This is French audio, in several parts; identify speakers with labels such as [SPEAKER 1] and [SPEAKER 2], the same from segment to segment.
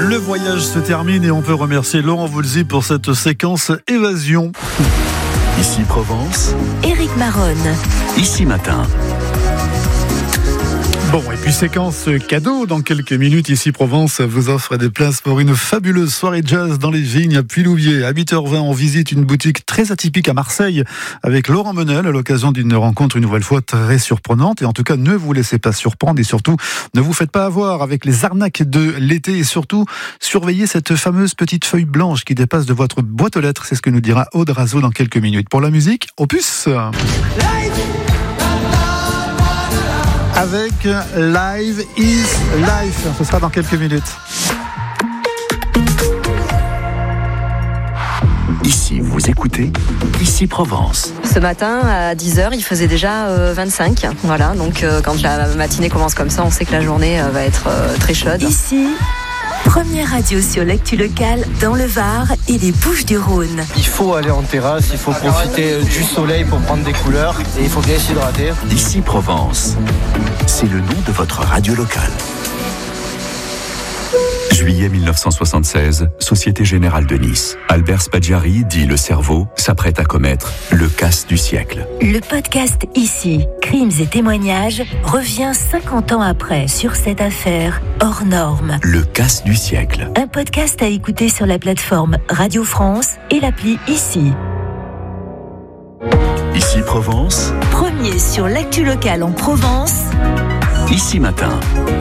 [SPEAKER 1] Le voyage se termine et on peut remercier Laurent Voulzy pour cette séquence évasion.
[SPEAKER 2] Ici Provence,
[SPEAKER 3] Éric Maronne.
[SPEAKER 2] Ici Matin.
[SPEAKER 1] Bon, et puis séquence cadeau, dans quelques minutes, Ici Provence vous offre des places pour une fabuleuse soirée jazz dans les vignes à Puy-Louviers. À 8h20, on visite une boutique très atypique à Marseille avec Laurent Menel à l'occasion d'une rencontre une nouvelle fois très surprenante. Et en tout cas, ne vous laissez pas surprendre et surtout, ne vous faites pas avoir avec les arnaques de l'été et surtout, surveillez cette fameuse petite feuille blanche qui dépasse de votre boîte aux lettres. C'est ce que nous dira Aude Razo dans quelques minutes. Pour la musique, Opus. Avec Live is Life. Ce sera dans quelques minutes.
[SPEAKER 2] Ici, vous écoutez Ici Provence.
[SPEAKER 3] Ce matin, à 10h, il faisait déjà 25. Voilà, donc quand la matinée commence comme ça, on sait que la journée va être très chaude.
[SPEAKER 4] Ici, première radio sur l'actu locale dans le Var et les Bouches-du-Rhône.
[SPEAKER 5] Il faut aller en terrasse, il faut profiter du soleil pour prendre des couleurs et il faut bien s'hydrater.
[SPEAKER 2] Ici Provence, c'est le nom de votre radio locale. Juillet 1976, Société Générale de Nice. Albert Spaggiari, dit le cerveau, s'apprête à commettre le casse du siècle.
[SPEAKER 4] Le podcast Ici, crimes et témoignages, revient 50 ans après sur cette affaire hors norme.
[SPEAKER 2] Le casse du siècle.
[SPEAKER 4] Un podcast à écouter sur la plateforme Radio France et l'appli Ici.
[SPEAKER 2] Ici Provence,
[SPEAKER 4] Premier sur l'actu locale en Provence.
[SPEAKER 2] Ici Matin.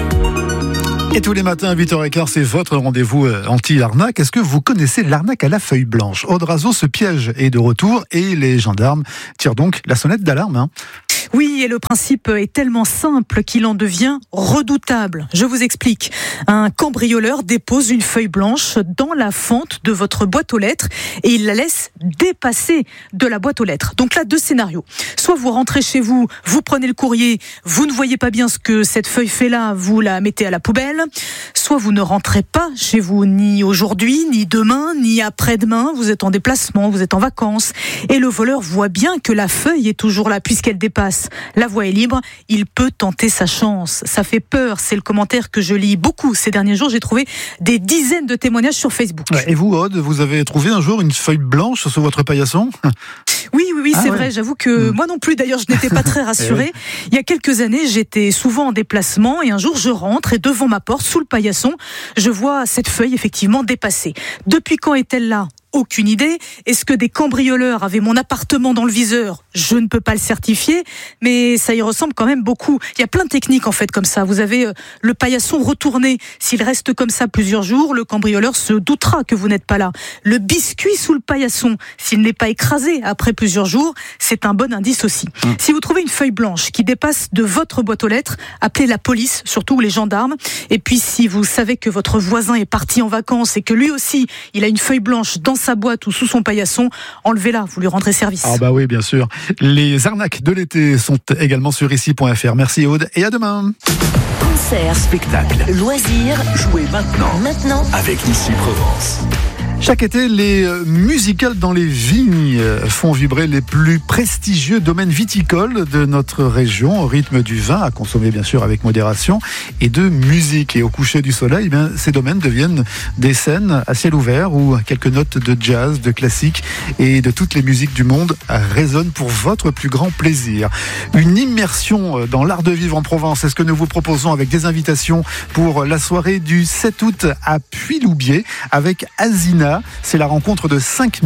[SPEAKER 1] Et tous les matins à 8h15, c'est votre rendez-vous anti-arnaque. Est-ce que vous connaissez l'arnaque à la feuille blanche ? Aude Razo, ce piège est de retour et les gendarmes tirent donc la sonnette d'alarme.
[SPEAKER 6] Oui, et le principe est tellement simple qu'il en devient redoutable. Je vous explique. Un cambrioleur dépose une feuille blanche dans la fente de votre boîte aux lettres et il la laisse dépasser de la boîte aux lettres. Donc là, deux scénarios. Soit vous rentrez chez vous, vous prenez le courrier, vous ne voyez pas bien ce que cette feuille fait là, vous la mettez à la poubelle. Soit vous ne rentrez pas chez vous ni aujourd'hui, ni demain, ni après-demain. Vous êtes en déplacement, vous êtes en vacances. Et le voleur voit bien que la feuille est toujours là puisqu'elle dépasse. La voie est libre, il peut tenter sa chance. Ça fait peur, c'est le commentaire que je lis beaucoup ces derniers jours. J'ai trouvé des dizaines de témoignages sur Facebook.
[SPEAKER 1] Et vous, Aude, vous avez trouvé un jour une feuille blanche sur votre paillasson ?
[SPEAKER 6] Oui, c'est vrai. J'avoue que moi non plus, d'ailleurs, je n'étais pas très rassurée. Il y a quelques années, j'étais souvent en déplacement et un jour, je rentre et devant ma porte, sous le paillasson, je vois cette feuille effectivement dépasser. Depuis quand est-elle là ? Aucune idée. Est-ce que des cambrioleurs avaient mon appartement dans le viseur ? Je ne peux pas le certifier, mais ça y ressemble quand même beaucoup. Il y a plein de techniques en fait comme ça. Vous avez le paillasson retourné. S'il reste comme ça plusieurs jours, le cambrioleur se doutera que vous n'êtes pas là. Le biscuit sous le paillasson, s'il n'est pas écrasé après plusieurs jours, c'est un bon indice aussi. Si vous trouvez une feuille blanche qui dépasse de votre boîte aux lettres, appelez la police, surtout les gendarmes. Et puis si vous savez que votre voisin est parti en vacances et que lui aussi, il a une feuille blanche dans sa boîte ou sous son paillasson, enlevez-la, vous lui rendrez service.
[SPEAKER 1] Ah bah oui, bien sûr. Les arnaques de l'été sont également sur ici.fr. Merci Aude et à demain.
[SPEAKER 4] Concerts,
[SPEAKER 2] Spectacle,
[SPEAKER 4] loisirs,
[SPEAKER 2] jouez maintenant avec Ici Provence.
[SPEAKER 1] Chaque été, les musicales dans les vignes font vibrer les plus prestigieux domaines viticoles de notre région, au rythme du vin, à consommer bien sûr avec modération, et de musique. Et au coucher du soleil, ces domaines deviennent des scènes à ciel ouvert où quelques notes de jazz, de classique et de toutes les musiques du monde résonnent pour votre plus grand plaisir. Une immersion dans l'art de vivre en Provence, c'est ce que nous vous proposons avec des invitations pour la soirée du 7 août à Puy-Louviers avec Azina. C'est la rencontre de 5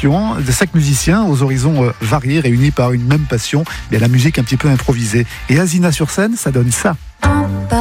[SPEAKER 1] musiciens aux horizons variés, réunis par une même passion, la musique un petit peu improvisée. Et Azina sur scène, ça donne ça.